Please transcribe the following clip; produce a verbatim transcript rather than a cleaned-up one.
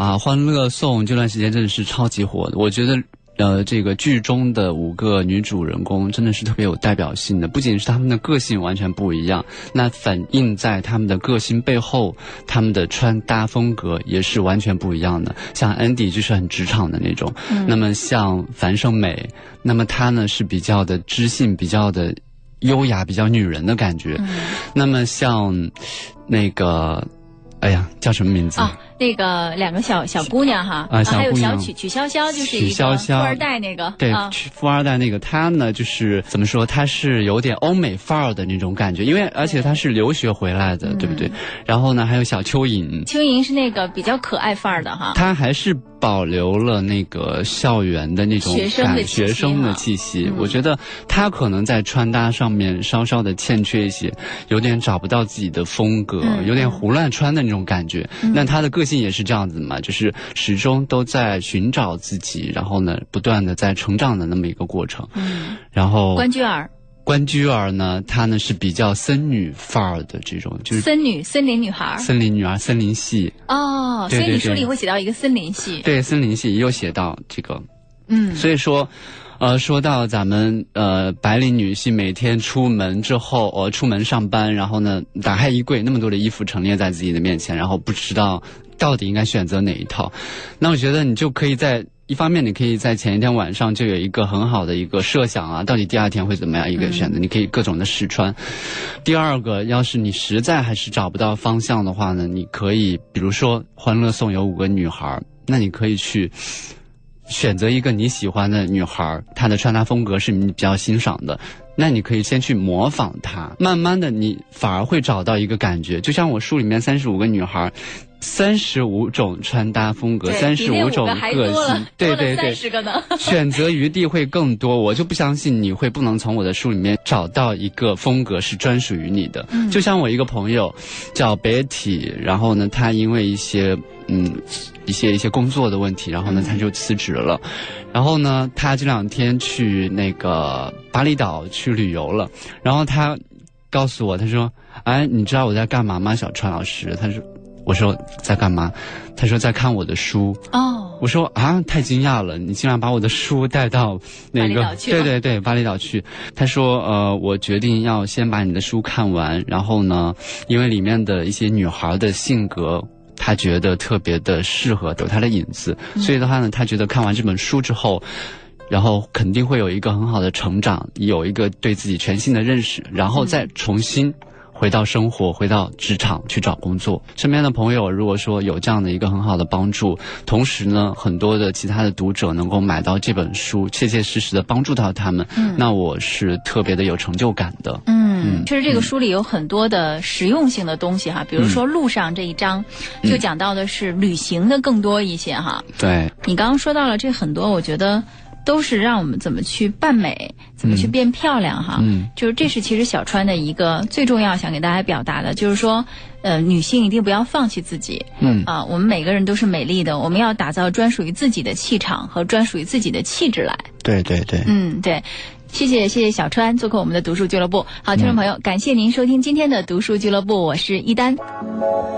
啊，《欢乐颂》这段时间真的是超级火的，我觉得。呃，这个剧中的五个女主人公真的是特别有代表性的，不仅是她们的个性完全不一样，那反映在她们的个性背后，她们的穿搭风格也是完全不一样的。像安迪就是很职场的那种，嗯、那么像樊胜美，那么她呢是比较的知性，比较的优雅，比较女人的感觉。嗯、那么像那个，哎呀，叫什么名字？ 啊那个两个小小姑娘哈， 啊， 还有小曲曲筱绡，就是一个富二代那个， 对， 啊、 富二代那个，她呢就是怎么说，她是有点欧美范儿的那种感觉，因为而且她是留学回来的， 对, 对不对？然后呢，还有小蚯蚓， 蚯蚓是那个比较可爱范儿的哈， 她还是保留了那个校园的那种学生的学生的气息。嗯、我觉得她可能在穿搭上面稍稍的欠缺一些，有点找不到自己的风格，嗯、有点胡乱穿的那种感觉。嗯、那她的个性也是这样子嘛。就是始终都在寻找自己，然后呢，不断的在成长的那么一个过程。嗯，然后关雎尔， 关雎尔呢，她呢是比较森女范儿的这种，就是森女、森林女孩、 森林女孩、森林系。 哦， 对对对， 所以你书里会写到一个森林系， 对，森林系也有写到这个。 嗯， 所以说。呃，说到咱们呃白领女性每天出门之后，呃出门上班，然后呢打开衣柜，那么多的衣服陈列在自己的面前，然后不知道到底应该选择哪一套。那我觉得你就可以在一方面，你可以在前一天晚上就有一个很好的一个设想啊，到底第二天会怎么样一个选择，嗯、你可以各种的试穿。第二个，要是你实在还是找不到方向的话呢，你可以比如说《欢乐颂》有五个女孩，那你可以去。选择一个你喜欢的女孩，她的穿搭风格是你比较欣赏的，那你可以先去模仿她，慢慢的你反而会找到一个感觉。就像我书里面三十五个女孩，三十五种穿搭风格，三十五种个性，对对对，选择余地会更多。我就不相信你会不能从我的书里面找到一个风格是专属于你的。嗯、就像我一个朋友叫 Betty， 然后呢，她因为一些嗯。一些一些工作的问题，然后呢，他就辞职了。然后呢，他这两天去那个巴厘岛去旅游了。然后他告诉我，他说：“哎，你知道我在干嘛吗？小川老师。”他说：“我说在干嘛？”他说：“在看我的书。”哦，我说啊，太惊讶了！你竟然把我的书带到那个对对对巴厘岛去。他说：“呃，我决定要先把你的书看完，然后呢，因为里面的一些女孩的性格。”他觉得特别的适合，有他的影子，嗯、所以的话呢，他觉得看完这本书之后，然后肯定会有一个很好的成长，有一个对自己全新的认识，然后再重新回到生活，回到职场去找工作。身边的朋友如果说有这样的一个很好的帮助，同时呢，很多的其他的读者能够买到这本书，切切实实的帮助到他们，嗯、那我是特别的有成就感的。 嗯，其实这个书里有很多的实用性的东西哈，比如说路上这一章，嗯、就讲到的是旅行的更多一些哈。 对， 你刚刚说到了这很多，我觉得。都是让我们怎么去扮美，怎么去变漂亮哈。嗯，就是这是其实小川的一个最重要想给大家表达的，就是说，呃，女性一定不要放弃自己。嗯啊，我们每个人都是美丽的，我们要打造专属于自己的气场和专属于自己的气质来。 对对对， 嗯对。谢谢谢谢小川做客我们的读书俱乐部。好，听众朋友，嗯、感谢您收听今天的读书俱乐部，我是一丹。